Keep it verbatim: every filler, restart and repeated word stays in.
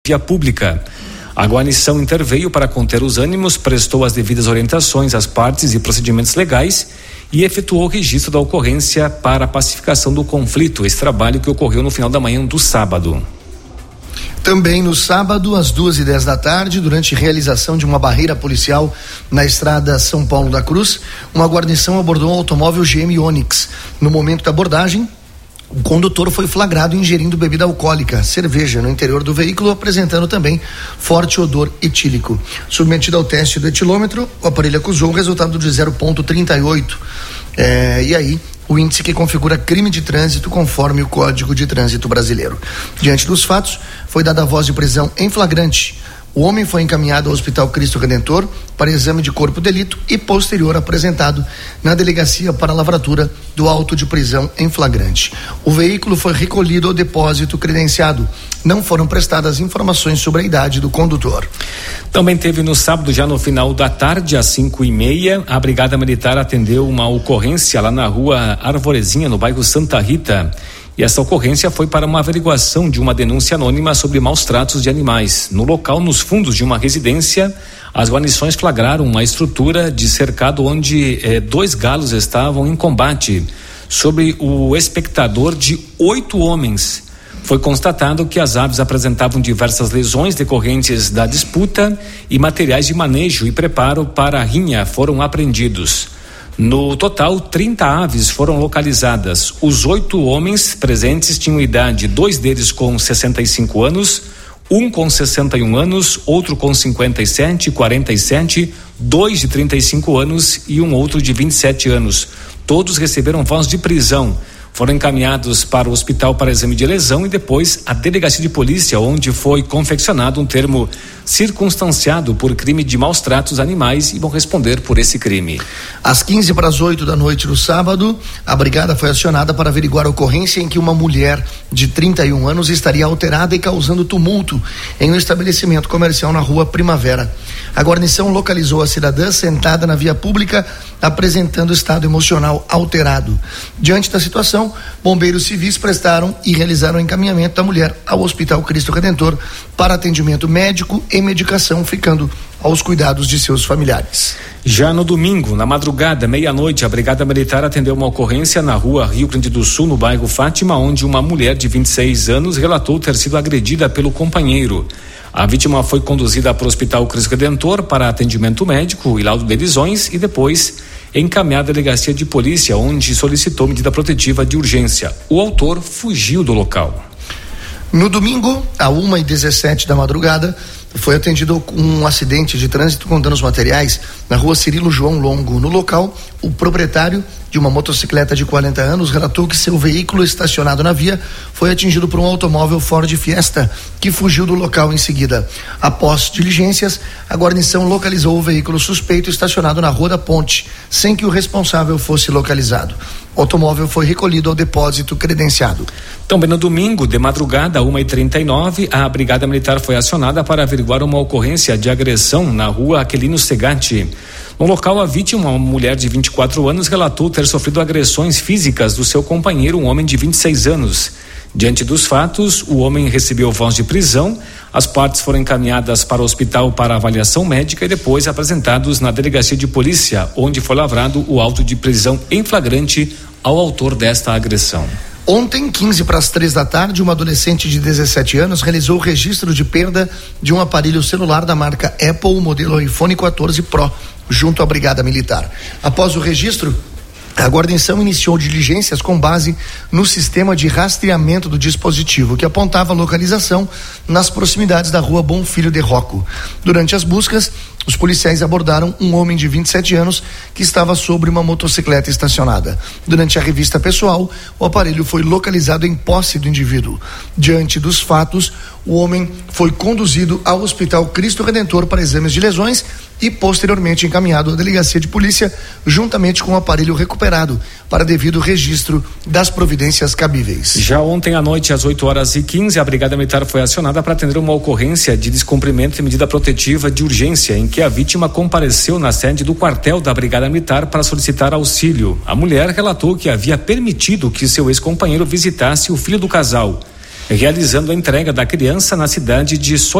via pública. A guarnição interveio para conter os ânimos, prestou as devidas orientações às partes e procedimentos legais e efetuou o registro da ocorrência para a pacificação do conflito, esse trabalho que ocorreu no final da manhã do sábado. Também no sábado, às duas e dez da tarde, durante realização de uma barreira policial na estrada São Paulo da Cruz, uma guarnição abordou um automóvel G M Onix. No momento da abordagem, o condutor foi flagrado ingerindo bebida alcoólica, cerveja, no interior do veículo, apresentando também forte odor etílico. Submetido ao teste do etilômetro, o aparelho acusou o resultado de zero vírgula trinta e oito. É, e aí, o índice que configura crime de trânsito conforme o Código de Trânsito Brasileiro. Diante dos fatos, foi dada a voz de prisão em flagrante. O homem foi encaminhado ao Hospital Cristo Redentor para exame de corpo de delito e posterior apresentado na delegacia para lavratura do auto de prisão em flagrante. O veículo foi recolhido ao depósito credenciado. Não foram prestadas informações sobre a idade do condutor. Também teve no sábado, já no final da tarde, às cinco e meia, a Brigada Militar atendeu uma ocorrência lá na rua Arvorezinha, no bairro Santa Rita. E essa ocorrência foi para uma averiguação de uma denúncia anônima sobre maus tratos de animais. No local, nos fundos de uma residência, as guarnições flagraram uma estrutura de cercado onde eh, dois galos estavam em combate sobre o espectador de oito homens. Foi constatado que as aves apresentavam diversas lesões decorrentes da disputa e materiais de manejo e preparo para a rinha foram apreendidos. No total, trinta aves foram localizadas. Os oito homens presentes tinham idade, dois deles com sessenta e cinco anos, um com sessenta e um anos, outro com cinquenta e sete, quarenta e sete, dois de trinta e cinco anos e um outro de vinte e sete anos. Todos receberam voz de prisão. Foram encaminhados para o hospital para exame de lesão e depois a delegacia de polícia, onde foi confeccionado um termo circunstanciado por crime de maus tratos animais e vão responder por esse crime. Às quinze para as oito da noite do sábado, a brigada foi acionada para averiguar a ocorrência em que uma mulher de trinta e um anos estaria alterada e causando tumulto em um estabelecimento comercial na rua Primavera. A guarnição localizou a cidadã sentada na via pública, apresentando estado emocional alterado. Diante da situação, bombeiros civis prestaram e realizaram o encaminhamento da mulher ao Hospital Cristo Redentor para atendimento médico e medicação, ficando aos cuidados de seus familiares. Já no domingo, na madrugada, meia-noite, a Brigada Militar atendeu uma ocorrência na rua Rio Grande do Sul, no bairro Fátima, onde uma mulher de vinte e seis anos relatou ter sido agredida pelo companheiro. A vítima foi conduzida para o Hospital Cristo Redentor para atendimento médico e laudo de lesões e depois encaminhada à delegacia de polícia, onde solicitou medida protetiva de urgência. O autor fugiu do local. No domingo, a uma e dezessete da madrugada, foi atendido um acidente de trânsito com danos materiais na rua Cirilo João Longo. No local, o proprietário de uma motocicleta de quarenta anos relatou que seu veículo estacionado na via foi atingido por um automóvel Ford Fiesta, que fugiu do local em seguida. Após diligências, a guarnição localizou o veículo suspeito estacionado na Rua da Ponte, sem que o responsável fosse localizado. O automóvel foi recolhido ao depósito credenciado. Também no domingo, de madrugada, uma e trinta e nove, a Brigada Militar foi acionada para averiguar uma ocorrência de agressão na rua Aquilino Segatti. No local, a vítima, uma mulher de vinte e quatro anos, relatou ter sofrido agressões físicas do seu companheiro, um homem de vinte e seis anos. Diante dos fatos, o homem recebeu voz de prisão, as partes foram encaminhadas para o hospital para avaliação médica e depois apresentados na delegacia de polícia, onde foi lavrado o auto de prisão em flagrante ao autor desta agressão. Ontem, quinze para as três da tarde, uma adolescente de dezessete anos realizou o registro de perda de um aparelho celular da marca Apple, modelo iPhone quatorze Pro, junto à Brigada Militar. Após o registro, a guarnição iniciou diligências com base no sistema de rastreamento do dispositivo, que apontava a localização nas proximidades da rua Bom Filho de Rocco. Durante as buscas, os policiais abordaram um homem de vinte e sete anos que estava sobre uma motocicleta estacionada. Durante a revista pessoal, o aparelho foi localizado em posse do indivíduo. Diante dos fatos, o homem foi conduzido ao Hospital Cristo Redentor para exames de lesões e posteriormente encaminhado à delegacia de polícia, juntamente com o aparelho recuperado, para devido registro das providências cabíveis. Já ontem à noite, às oito horas e quinze, a Brigada Militar foi acionada para atender uma ocorrência de descumprimento de medida protetiva de urgência, em que a vítima compareceu na sede do quartel da Brigada Militar para solicitar auxílio. A mulher relatou que havia permitido que seu ex-companheiro visitasse o filho do casal, realizando a entrega da criança na cidade de Sol